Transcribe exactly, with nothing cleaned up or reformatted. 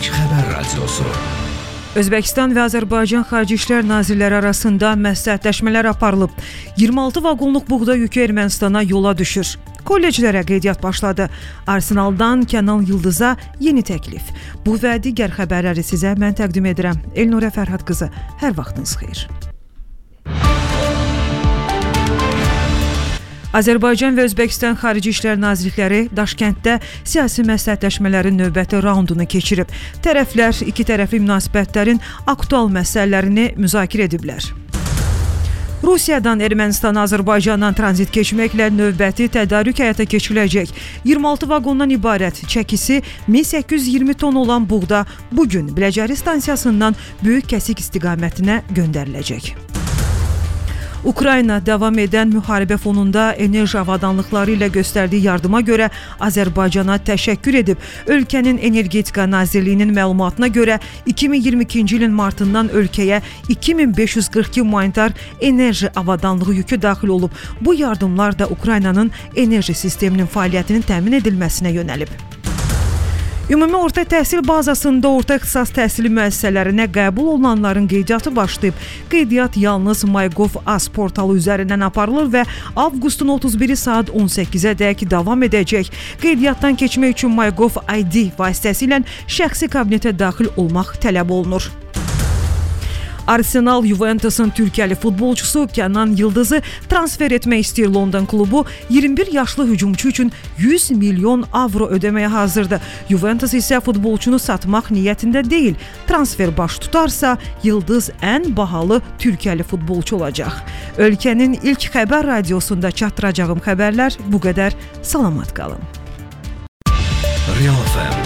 İlk Xəbər Radiosu. Özbəkistan və Azərbaycan Xarici İşlər Nazirləri arasında məsləhətləşmələr aparılıb. iyirmi altı vaqonluq buğda yükü Ermənistana yola düşür. Kolleclərə qeydiyyat başladı. Arsenaldan Kənan Yıldıza yeni təklif. Bu və digər xəbərləri sizə mən təqdim edirəm. Elnurə Fərhad qızı, hər vaxtınız xeyir. Azərbaycan və Özbəkistan Xarici İşlər Nazirlikləri Daşkənddə siyasi məsləhətləşmələrin növbəti raundunu keçirib. Tərəflər iki tərəfli münasibətlərin aktual məsələlərini müzakirə ediblər. Rusiyadan Ermənistana Azərbaycandan tranzit keçməklə növbəti tədarük həyata keçiriləcək. iyirmi altı vaqondan ibarət çəkisi min səkkiz yüz iyirmi ton olan buğda bugün Biləcəri stansiyasından Böyük Kəsik istiqamətinə göndəriləcək. Ukrayna davam edən müharibə fonunda enerji avadanlıqları ilə göstərdiyi yardıma görə Azərbaycana təşəkkür edib. Ölkənin Energetika Nazirliyinin məlumatına görə iki min iyirmi ikinci ilin martından ölkəyə iki min beş yüz qırx iki humanitar enerji avadanlığı yükü daxil olub. Bu yardımlar da Ukraynanın enerji sisteminin fəaliyyətinin təmin edilməsinə yönəlib. Ümumi orta təhsil bazasında orta ixtisas təhsili müəssisələrinə qəbul olunanların qeydiyyatı başlayıb. Qeydiyyat yalnız MyGov.az portalı üzərindən aparılır və avqustun otuz biri saat on səkkizədək davam edəcək. Qeydiyyatdan keçmək üçün MyGov I D vasitəsilə şəxsi kabinetə daxil olmaq tələb olunur. Arsenal Juventus'un Türkiyəli futbolçusu Kənan Yıldızı transfer etmək istəyir. London klubu iyirmi bir yaşlı hücumçu üçün yüz milyon avro ödəməyə hazırdır. Juventus isə futbolçunu satmaq niyyətində deyil. Transfer baş tutarsa Yıldız ən bahalı Türkiyəli futbolçu olacaq. Ölkənin ilk xəbər radiosunda çatdıracağım xəbərlər bu qədər. Salamat qalın. Real F M